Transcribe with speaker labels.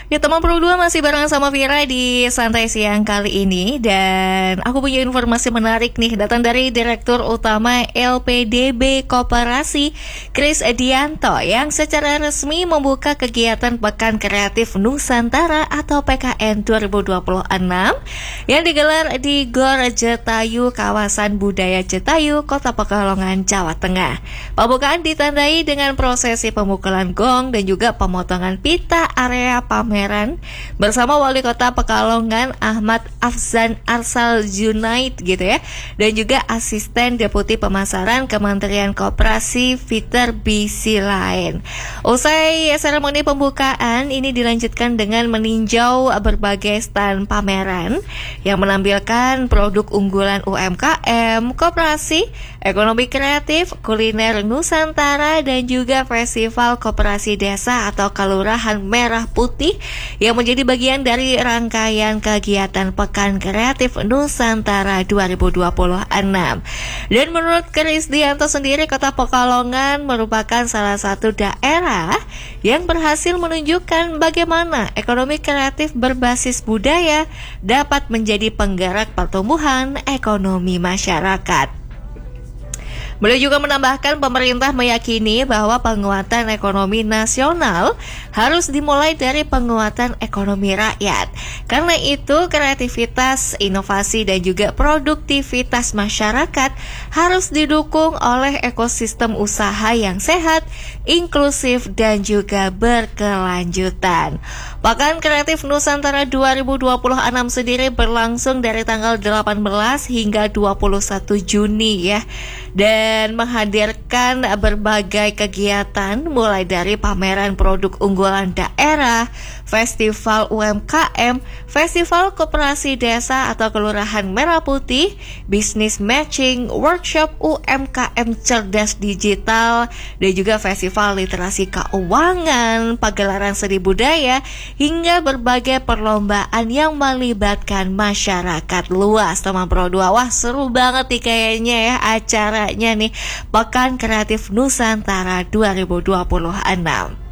Speaker 1: Ya teman Pro 2 masih bareng sama Vira di Santai Siang kali ini. Dan aku punya informasi menarik nih, datang dari Direktur Utama LPDB Koperasi Kris Edianto, yang secara resmi membuka kegiatan Pekan Kreatif Nusantara atau PKN 2026 yang digelar di Gor Jetayu, kawasan budaya Jetayu, Kota Pekalongan, Jawa Tengah. Pembukaan ditandai dengan prosesi pemukulan gong dan juga pemotongan pita area pameran bersama Wali Kota Pekalongan Ahmad Afzan Arsal Junaid gitu ya, dan juga Asisten Deputi Pemasaran Kementerian Koperasi Peter B. Silain. Usai seremoni pembukaan ini dilanjutkan dengan meninjau berbagai stand pameran yang menampilkan produk unggulan UMKM, koperasi, ekonomi kreatif, kuliner Nusantara, dan juga Festival Koperasi Desa atau Kelurahan Merah Putih yang menjadi bagian dari rangkaian kegiatan Pekan Kreatif Nusantara 2026. Dan menurut Kris Dianto sendiri, Kota Pekalongan merupakan salah satu daerah yang berhasil menunjukkan bagaimana ekonomi kreatif berbasis budaya dapat menjadi penggerak pertumbuhan ekonomi masyarakat. Beliau juga menambahkan pemerintah meyakini bahwa penguatan ekonomi nasional harus dimulai dari penguatan ekonomi rakyat. Karena itu, kreativitas, inovasi, dan juga produktivitas masyarakat harus didukung oleh ekosistem usaha yang sehat, inklusif, dan juga berkelanjutan. Pekan Kreatif Nusantara 2026 sendiri berlangsung dari tanggal 18 hingga 21 Juni ya. Dan menghadirkan berbagai kegiatan mulai dari pameran produk unggulan daerah, festival UMKM, festival koperasi desa atau kelurahan Merah Putih, bisnis matching, workshop UMKM cerdas digital, dan juga festival literasi keuangan, pagelaran seni budaya, hingga berbagai perlombaan yang melibatkan masyarakat luas. Teman Pro 2, wah seru banget nih kayaknya ya acaranya nih, Pekan Kreatif Nusantara 2026.